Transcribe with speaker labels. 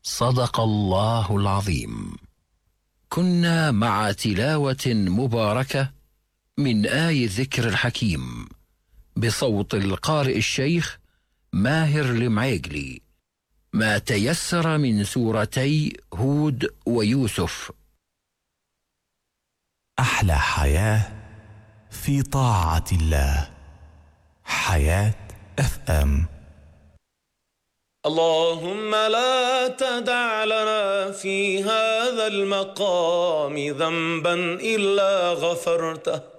Speaker 1: صدق الله العظيم. كنا مع تلاوة مباركة من آي الذكر الحكيم بصوت القارئ الشيخ ماهر المعيقلي، ما تيسر من سورتي هود ويوسف.
Speaker 2: أحلى حياة في طاعة الله. حياة FM.
Speaker 3: اللهم لا تدع لنا في هذا المقام ذنبا إلا غفرته